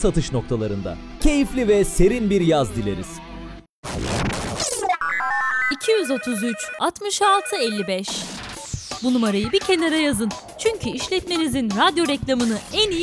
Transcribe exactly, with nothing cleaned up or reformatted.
satış noktalarında. Keyifli ve serin bir yaz dileriz. iki yüz otuz üç altmış altı elli beş. Bu numarayı bir kenara yazın. Çünkü işletmenizin radyo reklamını en iyi